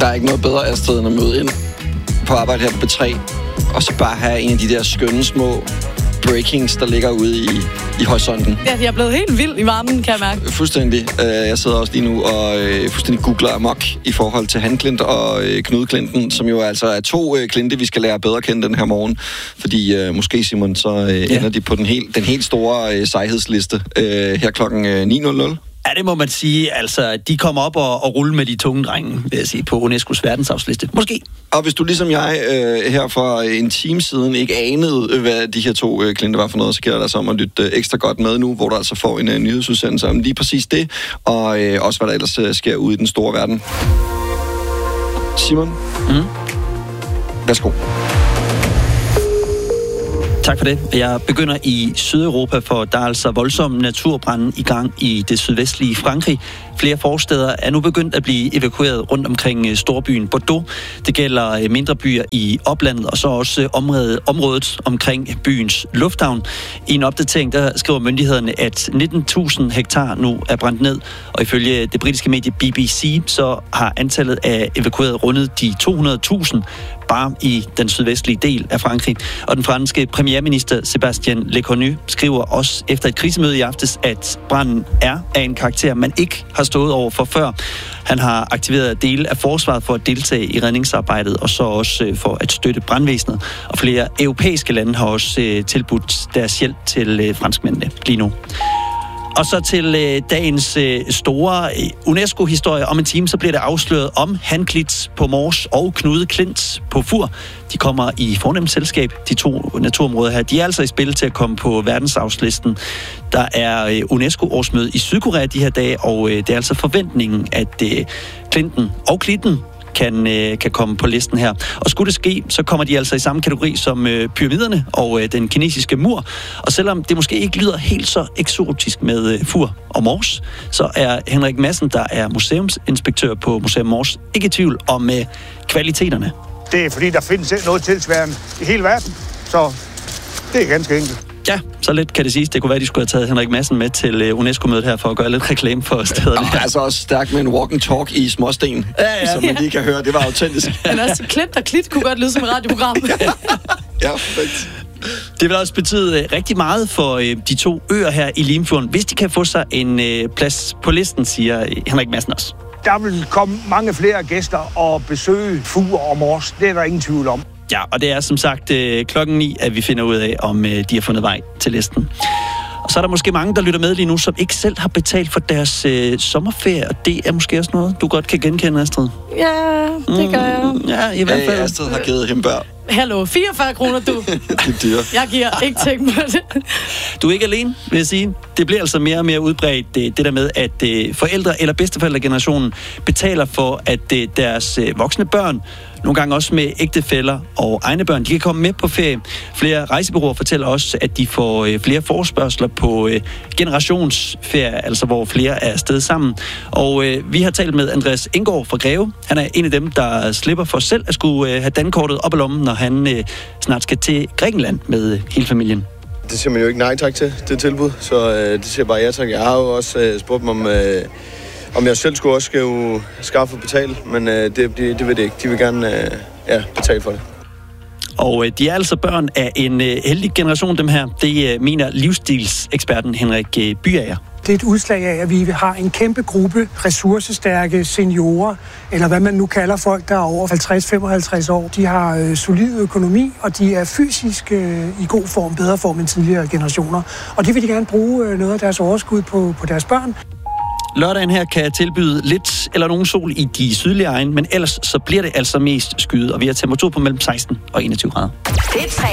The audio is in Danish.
Der er ikke noget bedre Astrid, end at møde ind på arbejde her på B3, og så bare have en af de der skønne små breakings, der ligger ude i horisonten. Ja, jeg er blevet helt vild i varmen, kan jeg mærke. Fuldstændig. Jeg sidder også lige nu og fuldstændig googler amok i forhold til Han Klint og Knud Klinten, som jo altså er to Klinte, vi skal lære bedre at kende den her morgen. Fordi måske, Simon, så ender de på den helt store sejhedsliste her klokken 9.00. Ja, det må man sige. Altså, de kommer op og rulle med de tunge drenge, vil jeg sige, på UNESCO's verdensarvsliste. Måske. Og hvis du ligesom jeg her for en time siden ikke anede, hvad de her to klienter var for noget, så gælder det altså om at lytte ekstra godt med nu, hvor du altså får en nyhedsudsendelse om lige præcis det, og også hvad der ellers sker ude i den store verden. Simon? Værsgo. Tak for det. Jeg begynder i Sydeuropa, for der er altså voldsomme naturbrande i gang i det sydvestlige Frankrig. Flere forsteder er nu begyndt at blive evakueret rundt omkring storbyen Bordeaux. Det gælder mindre byer i oplandet, og så også området omkring byens lufthavn. I en opdatering, der skriver myndighederne, at 19.000 hektar nu er brændt ned, og ifølge det britiske medie BBC, så har antallet af evakueret rundet de 200.000 bare i den sydvestlige del af Frankrig. Og den franske premierminister Sébastien Lecornu skriver også efter et krisemøde i aftes, at branden er af en karakter, man ikke har stået over for før. Han har aktiveret dele af forsvaret for at deltage i redningsarbejdet, og så også for at støtte brandvæsenet. Og flere europæiske lande har også tilbudt deres hjælp til franskmændene lige nu. Og så til dagens store UNESCO-historie. Om en time, så bliver det afsløret om Han Klint på Mors og Knud Klint på Fur. De kommer i fornemt selskab, de to naturområder her. De er altså i spil til at komme på verdensarvslisten. Der er UNESCO-årsmøde i Sydkorea de her dage, og det er altså forventningen, at Klinten og Klitten kan komme på listen her. Og skulle det ske, så kommer de altså i samme kategori som pyramiderne og den kinesiske mur. Og selvom det måske ikke lyder helt så eksotisk med Fur og Mors, så er Henrik Madsen, der er museumsinspektør på Museum Mors, ikke i tvivl om kvaliteterne. Det er fordi, der findes noget tilsvarende i hele verden, så det er ganske enkelt. Ja, så lidt kan det siges. Det kunne være, de skulle have taget Henrik Madsen med til UNESCO-mødet her, for at gøre lidt reklame for stederne. Og altså også stærkt med en walk and talk i småsten, som man lige kan høre. Det var autentisk. Men også Klint og Klit kunne godt lyde som et radioprogram. Ja, perfekt. Det vil også betyde rigtig meget for de to øer her i Limfjorden, hvis de kan få sig en plads på listen, siger Henrik Madsen også. Der vil komme mange flere gæster og besøge Fur og Mors. Det er der ingen tvivl om. Ja, og det er som sagt klokken 9, at vi finder ud af, om de har fundet vej til listen. Og så er der måske mange, der lytter med lige nu, som ikke selv har betalt for deres sommerferie, og det er måske også noget, du godt kan genkende, Astrid. Ja, det gør jeg. Ja, i hvert fald. Astrid har givet himbær. Hallo, 44 kroner, du. Det er dyrt. Jeg giver ikke tænkt på det. Du er ikke alene, vil jeg sige. Det bliver altså mere og mere udbredt, det der med, at forældre eller bedsteforældregenerationen betaler for, at deres voksne børn, nogle gange også med ægtefæller og egne børn, de kan komme med på ferie. Flere rejsebureauer fortæller også, at de får flere forespørgsler på generationsferie, altså hvor flere er afsted sammen. Og vi har talt med Andreas Enggaard fra Greve. Han er en af dem, der slipper for selv at skulle have dankortet op i lommen, når han snart skal til Grækenland med hele familien. Det siger man jo ikke nej tak til, det tilbud, så det siger bare ja tak. Jeg har jo også spurgt dem om jeg selv skulle også skaffe og betale, men det vil det ikke. De vil gerne betale for det. Og de er altså børn af en heldig generation, dem her. Det mener livsstilseksperten Henrik Byager. Det er et udslag af, at vi har en kæmpe gruppe ressourcestærke seniorer, eller hvad man nu kalder folk, der er over 50-55 år. De har solid økonomi, og de er fysisk i god form, bedre form end tidligere generationer. Og det vil de gerne bruge noget af deres overskud på deres børn. Lørdagen her kan tilbyde lidt eller nogen sol i de sydlige egne, men ellers så bliver det altså mest skyet, og vi har temperatur på mellem 16 og 21 grader.